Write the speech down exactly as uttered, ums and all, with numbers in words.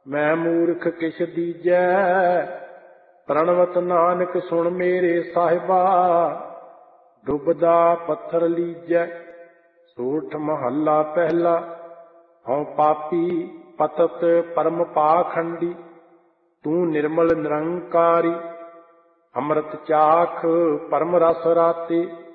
ਮੈਂ ਮੂਰਖ ਕਿਛ ਦੀਜੈ। ਪ੍ਰਣਵਤ ਨਾਨਕ ਸੁਣ ਮੇਰੇ ਸਾਹਿਬਾ, ਡੁੱਬਦਾ ਪੱਥਰ ਲੀਜੈ। ਸੋਠ ਮਹੱਲਾ ਪਹਿਲਾ। ਹਉ ਪਾਪੀ ਪਤਤ ਪਰਮ ਪਾਖੰਡੀ, ਤੂੰ ਨਿਰਮਲ ਨਿਰੰਕਾਰੀ। ਅੰਮ੍ਰਿਤ ਚਾਖ ਪਰਮ ਰਸ ਰਾਤੇ,